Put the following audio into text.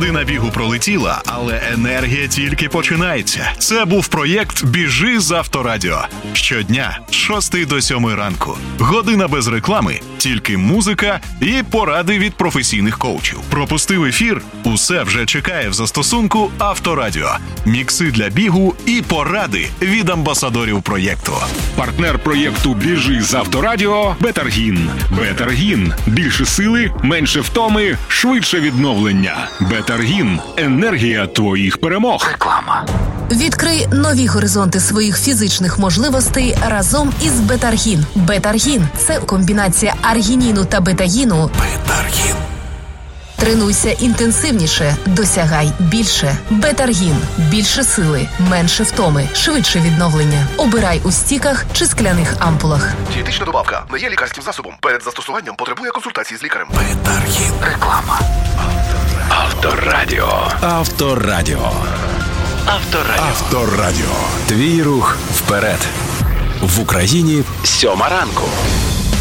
Година бігу пролетіла, але енергія тільки починається. Це був проєкт «Біжи з Авторадіо». Щодня з 6 до 7 ранку. Година без реклами, тільки музика і поради від професійних коучів. Пропустив ефір? Усе вже чекає в застосунку Авторадіо. Мікси для бігу і поради від амбасадорів проєкту. Партнер проєкту «Біжи з Авторадіо» – Бетаргін. Бетаргін. Більше сили, менше втоми, швидше відновлення. Бетаргін. Енергія твоїх перемог. Реклама. Відкрий нові горизонти своїх фізичних можливостей разом із Бетаргін. Бетаргін – це комбінація аргініну та бетаїну. Бетаргін. Тренуйся інтенсивніше, досягай більше. Бетаргін. Більше сили, менше втоми, швидше відновлення. Обирай у стіках чи скляних ампулах. Дієтична добавка не є лікарським засобом. Перед застосуванням потребує консультації з лікарем. Бетаргін. Реклама. Авторадіо. Авторадіо. Авторадіо. Авторадіо. Твій рух вперед. В Україні 7 ранку.